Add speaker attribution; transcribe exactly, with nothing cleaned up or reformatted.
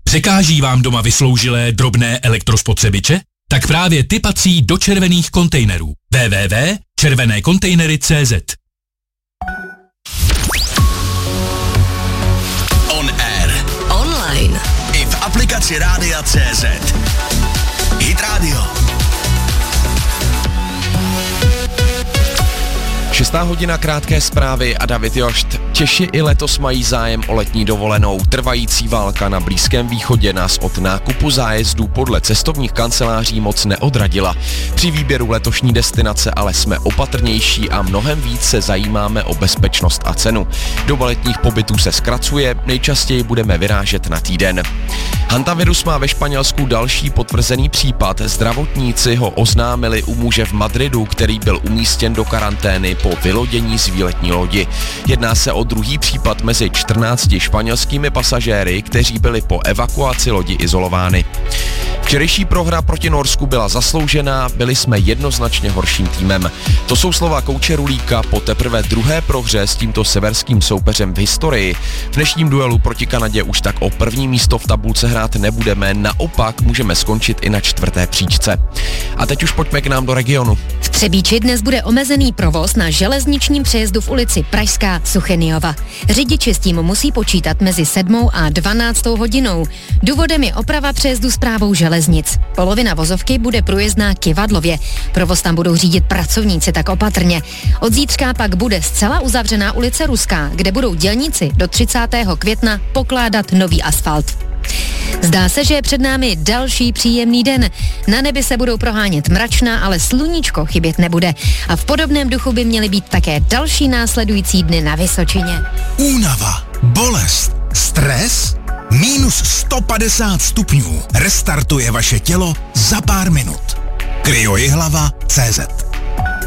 Speaker 1: Překáží vám doma vysloužilé drobné elektrospotřebiče? Tak právě ty patří do červených kontejnerů. w w w tečka červené kontejnery tečka c z
Speaker 2: On air.
Speaker 3: Online.
Speaker 2: I v aplikaci Rádia C Z. Hit Radio.
Speaker 4: Šestá hodina, krátké zprávy a David Jošt. Češi i letos mají zájem o letní dovolenou. Trvající válka na Blízkém východě nás od nákupu zájezdů podle cestovních kanceláří moc neodradila. Při výběru letošní destinace ale jsme opatrnější a mnohem víc se zajímáme o bezpečnost a cenu. Doba letních pobytů se zkracuje, nejčastěji budeme vyrážet na týden. Hantavirus má ve Španělsku další potvrzený případ. Zdravotníci ho oznámili u muže v Madridu, který byl umístěn do karantény po vylodění z výletní lodi. Jedná se o druhý případ mezi čtrnácti španělskými pasažéry, kteří byli po evakuaci lodi izolovány. Včerejší prohra proti Norsku byla zasloužená, byli jsme jednoznačně horším týmem. To jsou slova kouče Rulíka po teprve druhé prohře s tímto severským soupeřem v historii. V dnešním duelu proti Kanadě už tak o první místo v tabulce hrát nebudeme, naopak můžeme skončit i na čtvrté příčce. A teď už pojďme k nám do regionu.
Speaker 3: V Třebíči dnes bude omezený provoz na železničním přejezdu v ulici Pražská Sucheniova. Řidiči s tím musí počítat mezi sedmou a dvanáctou hodinou. Důvodem je oprava přejezdu správou železnic. Polovina vozovky bude průjezdná Kyvadlově. Provoz tam budou řídit pracovníci, tak opatrně. Od zítřka pak bude zcela uzavřená ulice Ruská, kde budou dělníci do třicátého května pokládat nový asfalt. Zdá se, že je před námi další příjemný den. Na nebi se budou prohánět mračna, ale sluníčko chybět nebude. A v podobném duchu by měly být také další následující dny na Vysočině.
Speaker 5: Únava, bolest, stres, minus sto padesát stupňů. Restartuje vaše tělo za pár minut. Kryojihlava tečka cé zet